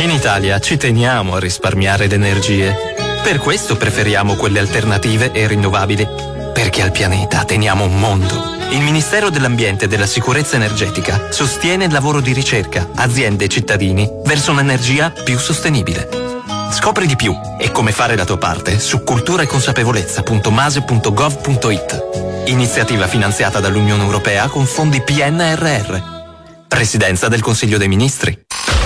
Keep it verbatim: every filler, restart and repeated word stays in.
In Italia ci teniamo a risparmiare le energie. Per questo preferiamo quelle alternative e rinnovabili. Perché al pianeta teniamo un mondo. Il Ministero dell'Ambiente e della Sicurezza Energetica sostiene il lavoro di ricerca, aziende e cittadini verso un'energia più sostenibile. Scopri di più e come fare la tua parte su cultura e consapevolezza punto mase punto gov punto it. Iniziativa finanziata dall'Unione Europea con fondi P N R R. Presidenza del Consiglio dei Ministri.